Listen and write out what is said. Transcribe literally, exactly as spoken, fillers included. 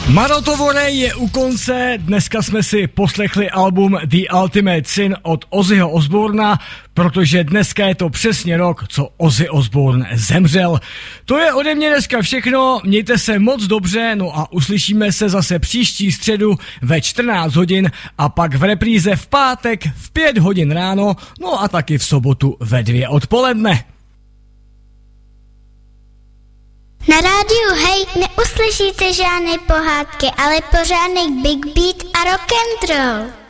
Marotovorej je u konce, dneska jsme si poslechli album The Ultimate Sin od Ozzyho Osbourna, protože dneska je to přesně rok, co Ozzy Osbourne zemřel. To je ode mě dneska všechno, mějte se moc dobře, no a uslyšíme se zase příští středu ve čtrnáct hodin a pak v repríze v pátek v pět hodin ráno, no a taky v sobotu ve dvě odpoledne. Na rádiu Hej neuslyšíte žádné pohádky, ale pořádný big beat a rock'n'roll.